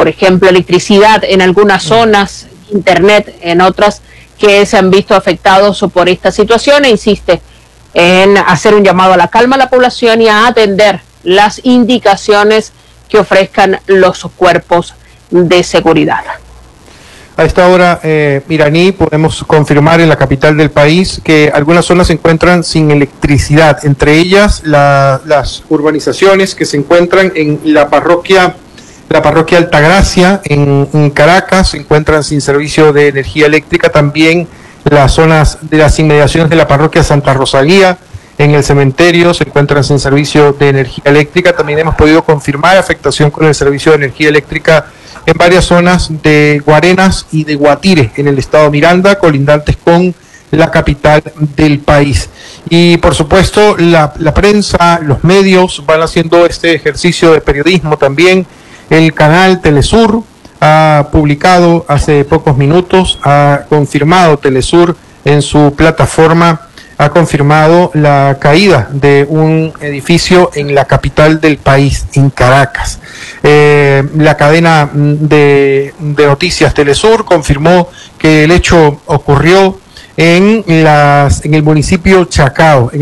por ejemplo, electricidad en algunas zonas, internet en otras, que se han visto afectados por esta situación, e insiste en hacer un llamado a la calma a la población y a atender las indicaciones que ofrezcan los cuerpos de seguridad. A esta hora, iraní, podemos confirmar en la capital del país que algunas zonas se encuentran sin electricidad, entre ellas las urbanizaciones que se encuentran en la parroquia Altagracia, en Caracas, se encuentran sin servicio de energía eléctrica. También las zonas de las inmediaciones de la parroquia Santa Rosalía, en el cementerio, se encuentran sin servicio de energía eléctrica. También hemos podido confirmar afectación con el servicio de energía eléctrica en varias zonas de Guarenas y de Guatire, en el estado Miranda, colindantes con la capital del país. Y por supuesto la prensa, los medios van haciendo este ejercicio de periodismo también. El canal Telesur ha publicado hace pocos minutos, ha confirmado Telesur en su plataforma, ha confirmado la caída de un edificio en la capital del país, en Caracas. La cadena de noticias Telesur confirmó que el hecho ocurrió en el municipio Chacao,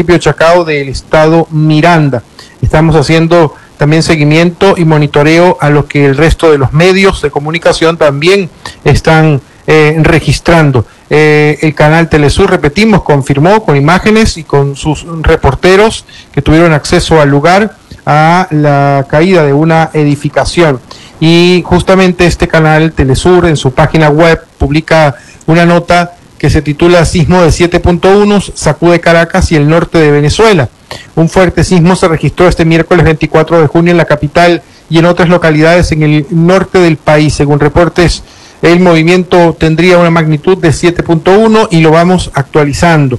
del estado Miranda. Estamos haciendo también seguimiento y monitoreo a lo que el resto de los medios de comunicación también están registrando. El canal Telesur, repetimos, confirmó con imágenes y con sus reporteros que tuvieron acceso al lugar a la caída de una edificación. Y justamente este canal Telesur en su página web publica una nota que se titula Sismo de 7.1 sacude Caracas y el norte de Venezuela. Un fuerte sismo se registró este miércoles 24 de junio en la capital y en otras localidades en el norte del país. Según reportes, el movimiento tendría una magnitud de 7.1 y lo vamos actualizando.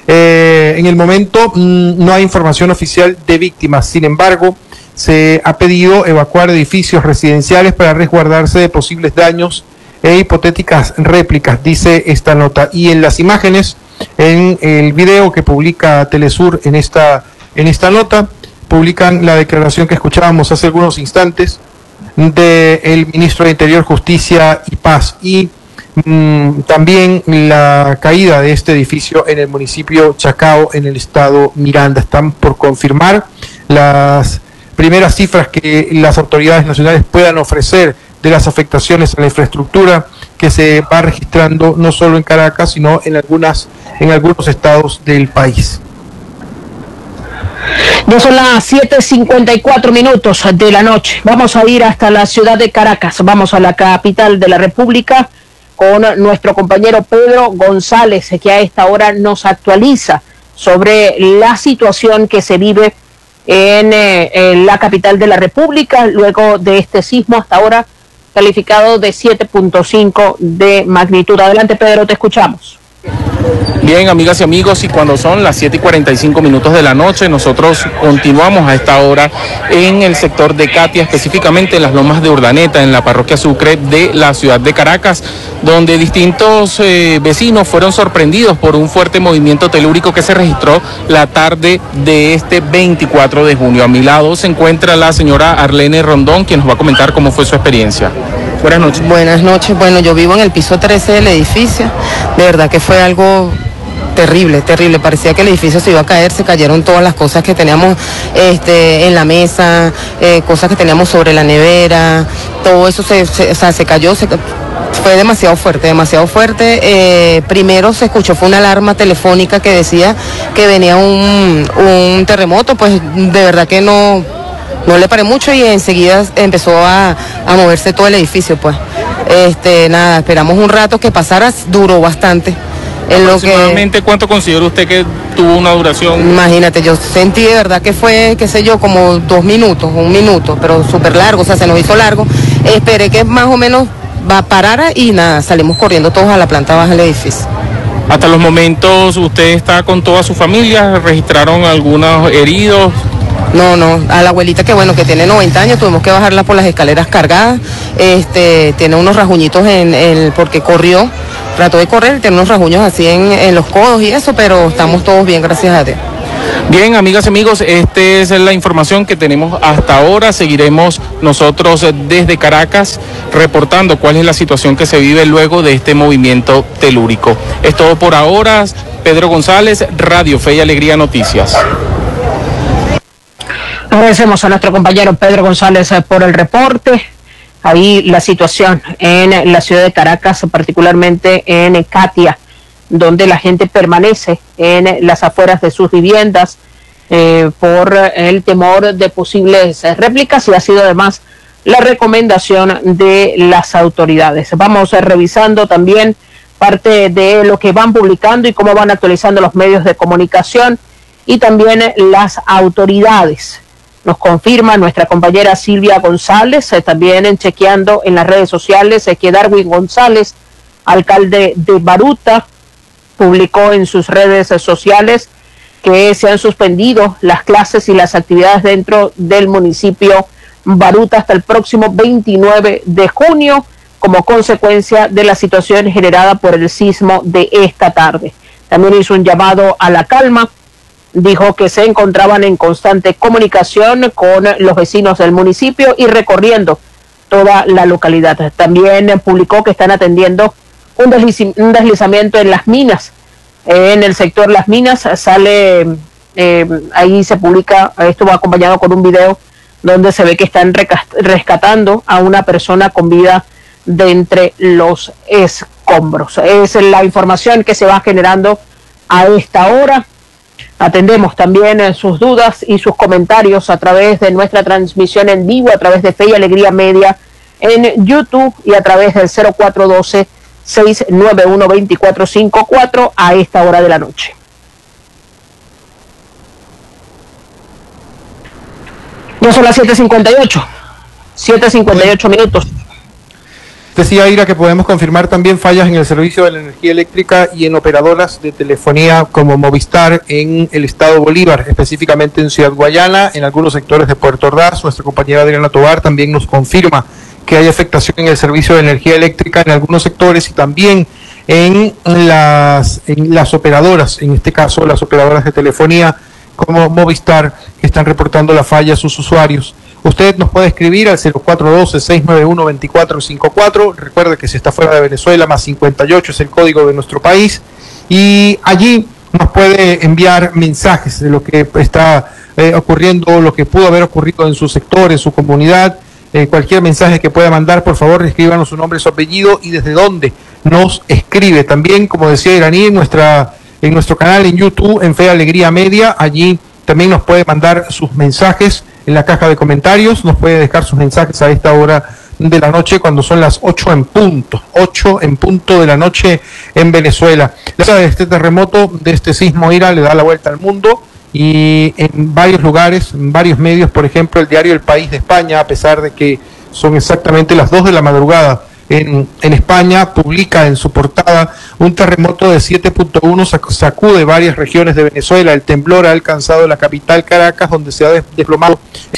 En el momento no hay información oficial de víctimas. Sin embargo, se ha pedido evacuar edificios residenciales para resguardarse de posibles daños e hipotéticas réplicas, dice esta nota. Y en las imágenes, en el video que publica Telesur en esta nota, publican la declaración que escuchábamos hace algunos instantes del ministro de Interior, Justicia y Paz, y también la caída de este edificio en el municipio Chacao, en el estado Miranda. Están por confirmar las primeras cifras que las autoridades nacionales puedan ofrecer de las afectaciones a la infraestructura que se va registrando no solo en Caracas, sino en algunos estados del país. Ya son las 7:54 de la noche. Vamos a ir hasta la ciudad de Caracas. Vamos a la capital de la República con nuestro compañero Pedro González, que a esta hora nos actualiza sobre la situación que se vive en la capital de la República luego de este sismo, hasta ahora calificado de 7.5 de magnitud. Adelante, Pedro, te escuchamos. Bien, amigas y amigos, y cuando son las 7:45 de la noche, nosotros continuamos a esta hora en el sector de Catia, específicamente en las lomas de Urdaneta, en la parroquia Sucre de la ciudad de Caracas, donde distintos vecinos fueron sorprendidos por un fuerte movimiento telúrico que se registró la tarde de este 24 de junio. A mi lado se encuentra la señora Arlene Rondón, quien nos va a comentar cómo fue su experiencia. Buenas noches. Buenas noches. Bueno, yo vivo en el piso 13 del edificio. De verdad que fue algo terrible, terrible. Parecía que el edificio se iba a caer, se cayeron todas las cosas que teníamos en la mesa, cosas que teníamos sobre la nevera, todo eso se cayó, fue demasiado fuerte, demasiado fuerte. Primero se escuchó, fue una alarma telefónica que decía que venía un terremoto, pues de verdad que no le paré mucho y enseguida empezó a moverse todo el edificio, pues. Nada, esperamos un rato que pasara, duró bastante. ¿Aproximadamente cuánto considera usted que tuvo una duración? Imagínate, yo sentí de verdad que fue, qué sé yo, como 2 minutos, 1 minuto, pero súper largo, o sea, se nos hizo largo. Esperé que más o menos parara y nada, salimos corriendo todos a la planta baja del edificio. Hasta los momentos, ¿usted está con toda su familia? ¿Registraron algunos heridos? No, a la abuelita que bueno, que tiene 90 años, tuvimos que bajarla por las escaleras cargadas, tiene unos rasguñitos porque corrió, trató de correr, tiene unos rasguños así en los codos y eso, pero estamos todos bien, gracias a Dios. Bien, amigas y amigos, esta es la información que tenemos hasta ahora. Seguiremos nosotros desde Caracas reportando cuál es la situación que se vive luego de este movimiento telúrico. Es todo por ahora. Pedro González, Radio Fe y Alegría Noticias. Agradecemos a nuestro compañero Pedro González por el reporte. Ahí la situación en la ciudad de Caracas, particularmente en Catia, donde la gente permanece en las afueras de sus viviendas por el temor de posibles réplicas, y ha sido además la recomendación de las autoridades. Vamos revisando también parte de lo que van publicando y cómo van actualizando los medios de comunicación y también las autoridades. Nos confirma nuestra compañera Silvia González, también chequeando en las redes sociales, que Darwin González, alcalde de Baruta, publicó en sus redes sociales que se han suspendido las clases y las actividades dentro del municipio Baruta hasta el próximo 29 de junio como consecuencia de la situación generada por el sismo de esta tarde. También hizo un llamado a la calma. Dijo que se encontraban en constante comunicación con los vecinos del municipio y recorriendo toda la localidad. También publicó que están atendiendo un deslizamiento en Las Minas. En el sector Las Minas sale, ahí se publica, esto va acompañado con un video donde se ve que están rescatando a una persona con vida de entre los escombros. Es la información que se va generando a esta hora. Atendemos también sus dudas y sus comentarios a través de nuestra transmisión en vivo, a través de Fe y Alegría Media en YouTube y a través del 0412-691-2454 a esta hora de la noche. Ya son las 7:58 minutos. Decía Ira que podemos confirmar también fallas en el servicio de la energía eléctrica y en operadoras de telefonía como Movistar en el estado Bolívar, específicamente en Ciudad Guayana, en algunos sectores de Puerto Ordaz. Nuestra compañera Adriana Tobar también nos confirma que hay afectación en el servicio de energía eléctrica en algunos sectores y también en las operadoras, en este caso las operadoras de telefonía como Movistar, que están reportando la falla a sus usuarios. Usted nos puede escribir al 0412-691-2454. Recuerde que si está fuera de Venezuela, más 58 es el código de nuestro país. Y allí nos puede enviar mensajes de lo que está ocurriendo, lo que pudo haber ocurrido en su sector, en su comunidad. Cualquier mensaje que pueda mandar, por favor, escríbanos su nombre, su apellido y desde dónde nos escribe. También, como decía Iraní, en nuestro canal en YouTube, en Fe Alegría Media, allí también nos puede mandar sus mensajes en la caja de comentarios, nos puede dejar sus mensajes a esta hora de la noche cuando son las 8 en punto de la noche en Venezuela. Este terremoto, de este sismo, Ira, le da la vuelta al mundo y en varios lugares, en varios medios, por ejemplo el diario El País de España, a pesar de que son exactamente las 2 de la madrugada en España, publica en su portada: un terremoto de 7.1 sacude varias regiones de Venezuela. El temblor ha alcanzado la capital Caracas, donde se ha desplomado.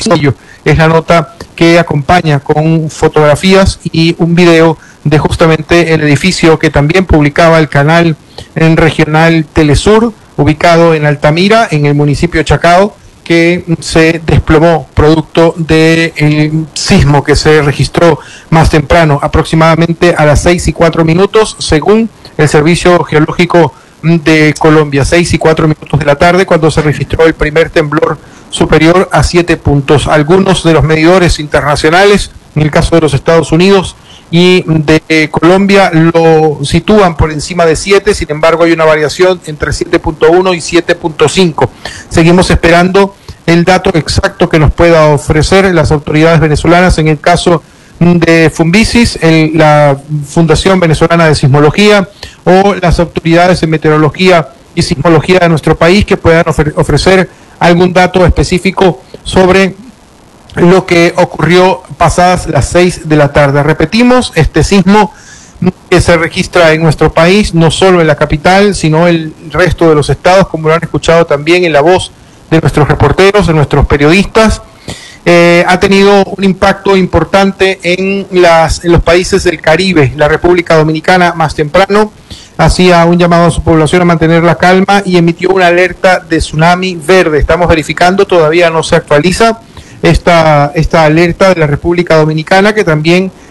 Es la nota que acompaña con fotografías y un video de justamente el edificio que también publicaba el canal en regional Telesur, ubicado en Altamira, en el municipio de Chacao, que se desplomó producto del sismo que se registró más temprano, aproximadamente a las 6:04, según el Servicio Geológico de Colombia, 6:04 de la tarde, cuando se registró el primer temblor superior a 7 puntos. Algunos de los medidores internacionales, en el caso de los Estados Unidos y de Colombia, lo sitúan por encima de 7, sin embargo hay una variación entre 7.1 y 7.5. Seguimos esperando el dato exacto que nos pueda ofrecer las autoridades venezolanas en el caso de Fumbisis, la Fundación Venezolana de Sismología, o las autoridades de meteorología y sismología de nuestro país, que puedan ofrecer algún dato específico sobre lo que ocurrió pasadas las 6 de la tarde. Repetimos, este sismo que se registra en nuestro país, no solo en la capital, sino el resto de los estados, como lo han escuchado también en la voz de nuestros reporteros, de nuestros periodistas, ha tenido un impacto importante en los países del Caribe, la República Dominicana más temprano, hacía un llamado a su población a mantener la calma y emitió una alerta de tsunami verde. Estamos verificando, todavía no se actualiza esta alerta de la República Dominicana, que también